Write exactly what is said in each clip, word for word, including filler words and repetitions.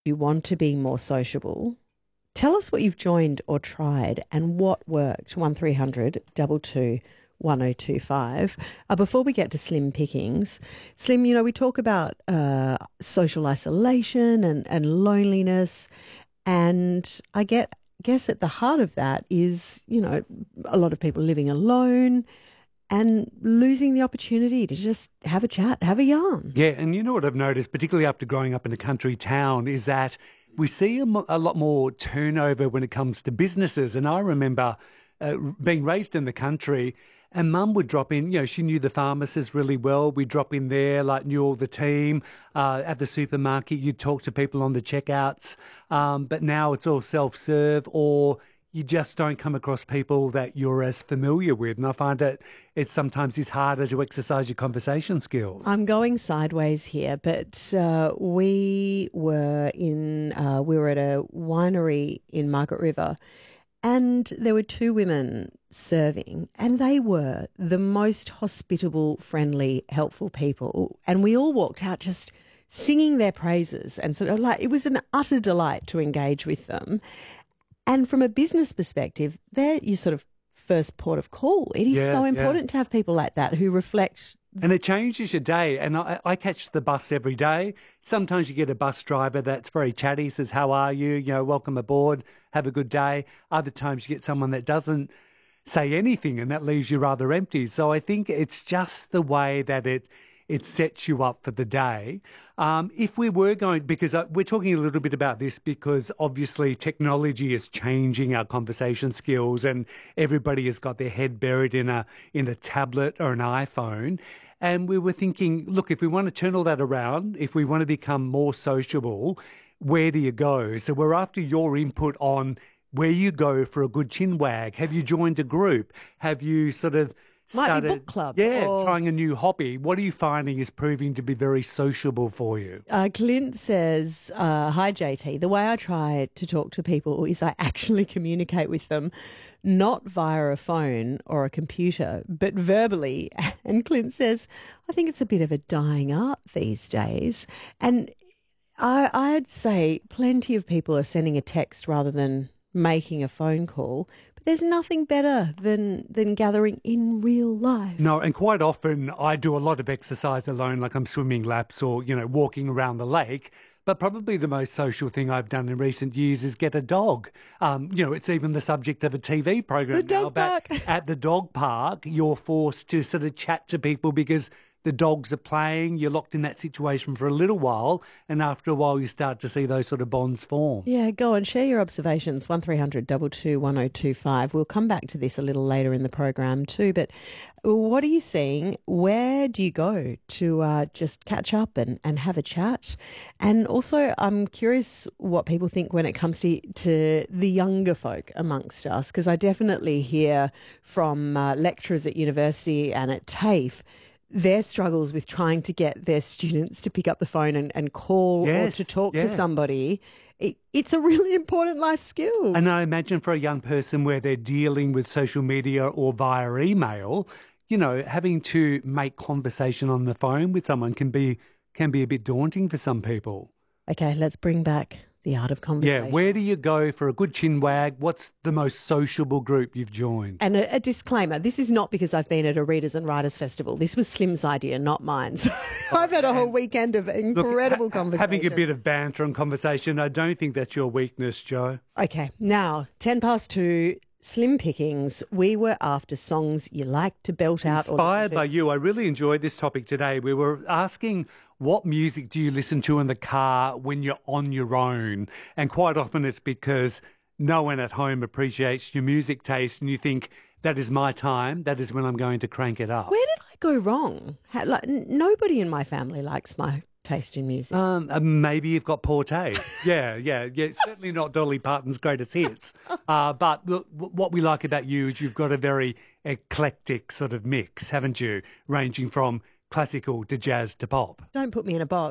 you want to be more sociable, tell us what you've joined or tried and what worked. one three hundred two two one oh two five. Uh, before we get to Slim Pickings, Slim, you know, we talk about uh, social isolation and, and loneliness, and I get guess at the heart of that is, you know, a lot of people living alone and losing the opportunity to just have a chat, have a yarn. Yeah, and you know what I've noticed, particularly after growing up in a country town, is that we see a, mo- a lot more turnover when it comes to businesses. And I remember uh, being raised in the country, and Mum would drop in, you know, she knew the pharmacist really well. We'd drop in there, like knew all the team. Uh, at the supermarket, you'd talk to people on the checkouts. Um, but now it's all self-serve, or you just don't come across people that you're as familiar with. And I find it, it sometimes is harder to exercise your conversation skills. I'm going sideways here, but uh, we were in, uh, we were at a winery in Margaret River, and there were two women serving, and they were the most hospitable, friendly, helpful people. And we all walked out just singing their praises, and sort of like, it was an utter delight to engage with them. And from a business perspective, they're your sort of first port of call. It is Yeah, so yeah. important to have people like that who reflect. And it changes your day. And I, I catch the bus every day. Sometimes you get a bus driver that's very chatty, says, how are you? You know, welcome aboard, have a good day. Other times you get someone that doesn't say anything, and that leaves you rather empty. So I think it's just the way that it it sets you up for the day. Um, if we were going, because uh, we're talking a little bit about this because obviously technology is changing our conversation skills, and everybody has got their head buried in a in a tablet or an iPhone. And we were thinking, look, if we want to turn all that around, if we want to become more sociable, where do you go? So we're after your input on where you go for a good chin wag. Have you joined a group? Have you sort of Might started, be book club. yeah, or- trying a new hobby? What are you finding is proving to be very sociable for you? Uh, Clint says, uh, hi, J T. The way I try to talk to people is I actually communicate with them, not via a phone or a computer, but verbally. And Clint says, I think it's a bit of a dying art these days. And I, I'd say plenty of people are sending a text rather than making a phone call. But there's nothing better than than gathering in real life. No, and quite often I do a lot of exercise alone, like I'm swimming laps or, you know, walking around the lake. But probably the most social thing I've done in recent years is get a dog. Um, you know, it's even the subject of a T V program The dog now. But park. at the dog park, you're forced to sort of chat to people because the dogs are playing. You're locked in that situation for a little while, and after a while, you start to see those sort of bonds form. Yeah, go and share your observations. one three hundred two two one oh two five. We'll come back to this a little later in the program too. But what are you seeing? Where do you go to uh, just catch up and, and have a chat? And also, I'm curious what people think when it comes to, to the younger folk amongst us, because I definitely hear from uh, lecturers at university and at TAFE their struggles with trying to get their students to pick up the phone and, and call Yes, or to talk yeah. to somebody. It, it's a really important life skill. And I imagine for a young person where they're dealing with social media or via email, you know, having to make conversation on the phone with someone can be can be a bit daunting for some people. Okay, let's bring back the art of conversation. Yeah, where do you go for a good chin wag? What's the most sociable group you've joined? And a, a disclaimer, this is not because I've been at a Readers and Writers Festival. This was Slim's idea, not mine. So I've had a whole weekend of incredible Look, ha- conversation. Having a bit of banter and conversation, I don't think that's your weakness, Joe. Okay, now, ten past two, Slim Pickings. We were after songs you like to belt out. or Inspired listen by to. you, I really enjoyed this topic today. We were asking what music do you listen to in the car when you're on your own? And quite often it's because no one at home appreciates your music taste and you think, that is my time, that is when I'm going to crank it up. Where did I go wrong? How, like, n- nobody in my family likes my taste in music. Um, uh, maybe you've got poor taste. yeah, yeah, yeah. Certainly not Dolly Parton's greatest hits. Uh, but look, w- what we like about you is you've got a very eclectic sort of mix, haven't you? Ranging from classical to jazz to pop. Don't put me in a box.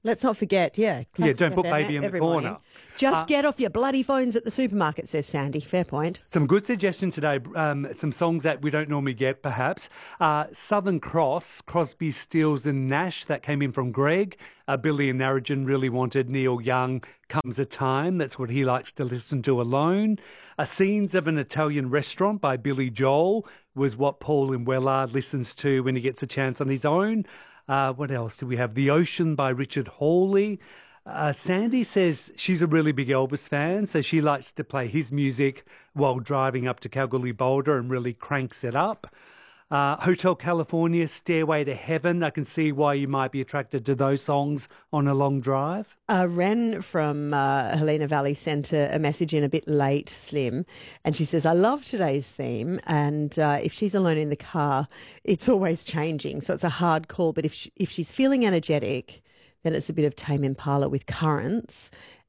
Let's not forget, yeah. Yeah, don't Classic put F M baby in the every corner. morning. Just Uh, get off your bloody phones at the supermarket, says Sandy. Fair point. Some good suggestions today, um, some songs that we don't normally get, perhaps. Uh, Southern Cross, Crosby, Stills and Nash, that came in from Greg. Uh, Billy and Narrogin really wanted Neil Young, Comes a Time. That's what he likes to listen to alone. Uh, Scenes of an Italian Restaurant by Billy Joel was what Paul in Wellard listens to when he gets a chance on his own. Uh, what else do we have? The Ocean by Richard Hawley. Uh, Sandy says she's a really big Elvis fan, so she likes to play his music while driving up to Kalgoorlie Boulder and really cranks it up. Uh, Hotel California, Stairway to Heaven. I can see why you might be attracted to those songs on a long drive. Uh, Ren from uh, Helena Valley sent a, a message in a bit late, Slim, and she says, I love today's theme, and uh, if she's alone in the car, it's always changing, so it's a hard call, but if she, if she's feeling energetic, then it's a bit of Tame Impala with Currents.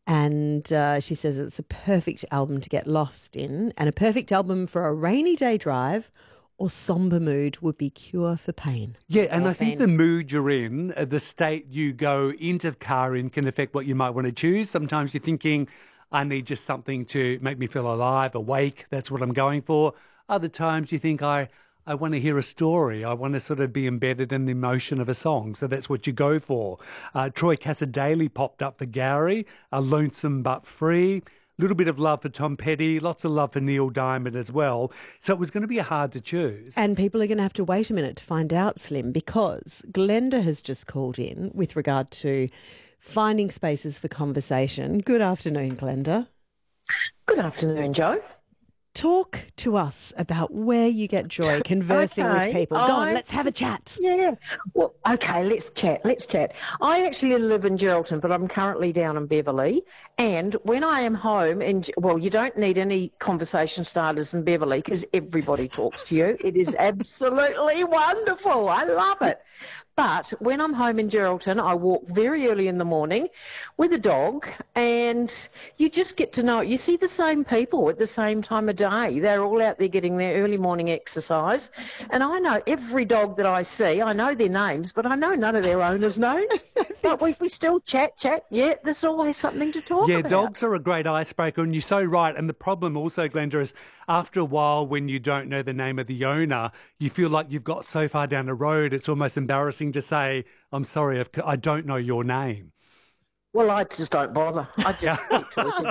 And uh, she says it's a perfect album to get lost in, and a perfect album for a rainy day drive or somber mood would be Cure for Pain. Yeah, and Or I think Fan. the mood you're in, uh, the state you go into the car in can affect what you might want to choose. Sometimes you're thinking, I need just something to make me feel alive, awake. That's what I'm going for. Other times you think, I... I want to hear a story. I want to sort of be embedded in the emotion of a song. So that's what you go for. Uh, Troy Cassadaly popped up for Gary, a Lonesome But Free, a little bit of love for Tom Petty, lots of love for Neil Diamond as well. So it was going to be hard to choose. And people are going to have to wait a minute to find out, Slim, because Glenda has just called in with regard to finding spaces for conversation. Good afternoon, Glenda. Good afternoon, Joe. Talk to us about where you get joy conversing Okay, with people. Go on, I- let's have a chat. Yeah. Well, okay, let's chat. Let's chat. I actually live in Geraldton, but I'm currently down in Beverley. And when I am home, and well, you don't need any conversation starters in Beverley because everybody talks to you. It is absolutely wonderful. I love it. But when I'm home in Geraldton, I walk very early in the morning with a dog, and you just get to know it. You see the same people at the same time of day. They're all out there getting their early morning exercise. And I know every dog that I see, I know their names, but I know none of their owners' names. But we, we still chat, chat. Yeah, there's always something to talk Yeah, about. dogs are a great icebreaker, and you're so right. And the problem also, Glenda, is after a while when you don't know the name of the owner, you feel like you've got so far down the road, it's almost embarrassing to say, I'm sorry, I've, I don't know your name. Well, I just don't bother. I just keep talking.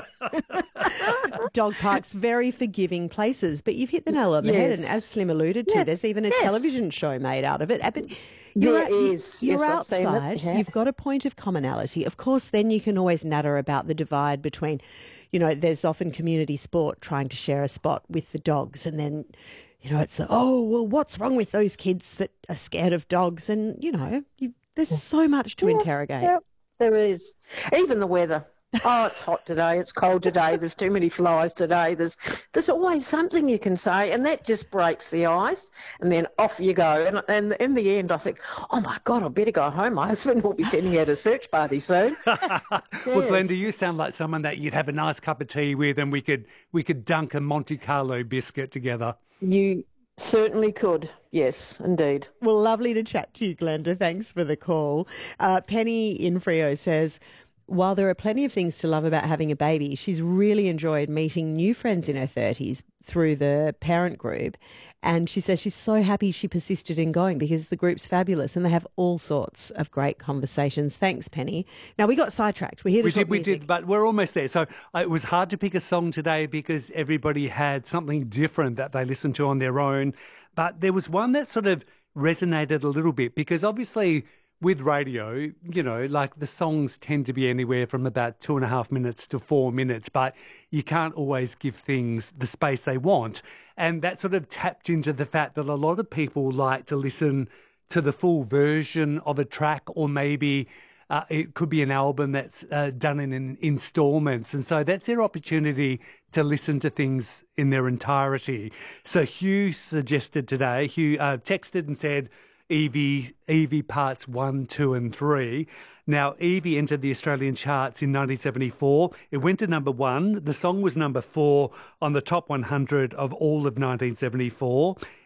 Dog parks, very forgiving places, but you've hit the nail on the head. Yes. And as Slim alluded to, Yes, there's even a yes. television show made out of it. Uh, But you're, There out- you- is. you're Yes, I've seen it, outside, yeah. you've got a point of commonality. Of course, then you can always natter about the divide between, you know, there's often community sport trying to share a spot with the dogs, and then, you know, it's the, oh, well, what's wrong with those kids that are scared of dogs? And, you know, you, there's so much to Yeah, interrogate. Yeah, there is. Even the weather. Oh, it's hot today. It's cold today. There's too many flies today. There's there's always something you can say, and that just breaks the ice. And then off you go. And, and in the end, I think, oh my God, I better go home. My husband will be sending out a search party soon. Well, Yes. Glenda, you sound like someone that you'd have a nice cup of tea with, and we could we could dunk a Monte Carlo biscuit together. You certainly could. Yes, indeed. Well, lovely to chat to you, Glenda. Thanks for the call. Uh, Penny in Frio says, while there are plenty of things to love about having a baby, she's really enjoyed meeting new friends in her thirties through the parent group. And she says she's so happy she persisted in going because the group's fabulous and they have all sorts of great conversations. Thanks, Penny. Now, we got sidetracked. We're here to We talk did, we music. did, but we're almost there. So uh, it was hard to pick a song today because everybody had something different that they listened to on their own. But there was one that sort of resonated a little bit because obviously with radio, you know, like the songs tend to be anywhere from about two and a half minutes to four minutes, but you can't always give things the space they want. And that sort of tapped into the fact that a lot of people like to listen to the full version of a track, or maybe uh, it could be an album that's uh, done in, in installments. And so that's their opportunity to listen to things in their entirety. So Hugh suggested today, Hugh uh, texted and said, Evie, Evie parts one, two, and three. Now, Evie entered the Australian charts in nineteen seventy-four. It went to number one. The song was number four on the top one hundred of all of nineteen seventy-four. It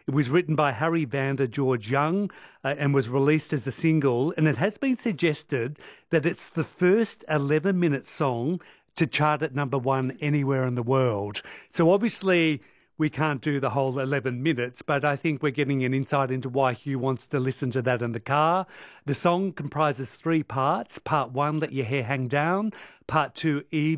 It was written by Harry Vander George Young uh, and was released as a single. And it has been suggested that it's the first eleven-minute song to chart at number one anywhere in the world. So obviously we can't do the whole eleven minutes, but I think we're getting an insight into why Hugh wants to listen to that in the car. The song comprises three parts. Part one, Let Your Hair Hang Down. Part two, Eve